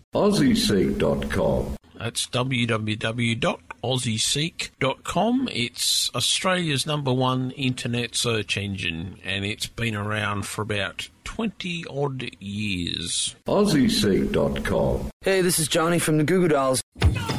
AussieSeek.com. That's www.aussieseek.com. It's Australia's #1 internet search engine, and it's been around for about 20-odd years. AussieSeek.com. Hey, this is Johnny from the Goo Goo Dolls.